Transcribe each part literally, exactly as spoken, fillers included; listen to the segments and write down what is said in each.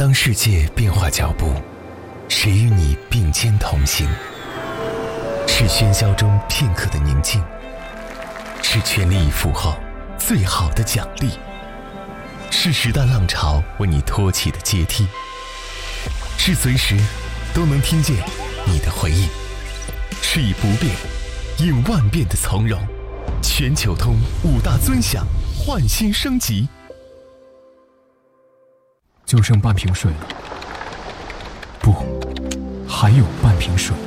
当世界变化脚步，谁与你并肩同行？是喧嚣中片刻的宁静，是全力以赴后最好的奖励，是时代浪潮为你托起的阶梯，是随时都能听见你的回应，是以不变应万变的从容。全球通五大尊享，焕新升级。 就剩半瓶水了，不，还有半瓶水。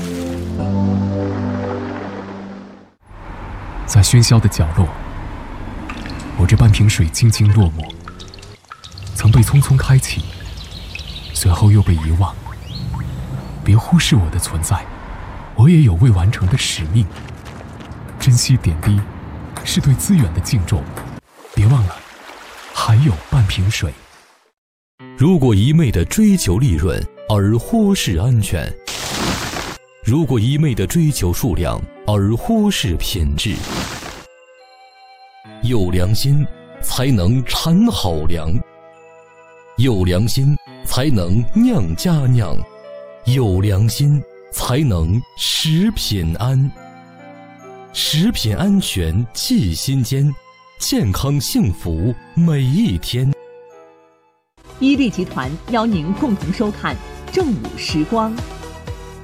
在喧嚣的角落，我这半瓶水静静落寞，曾被匆匆开启，随后又被遗忘。别忽视我的存在，我也有未完成的使命。珍惜点滴，是对资源的敬重。别忘了，还有半瓶水。 如果一味地追求利润而忽视安全，如果一味地追求数量而忽视品质，有良心才能产好粮，有良心才能酿佳酿，有良心才能食品安。食品安全记心间，健康幸福每一天。 伊利集团邀您共同收看正午时光。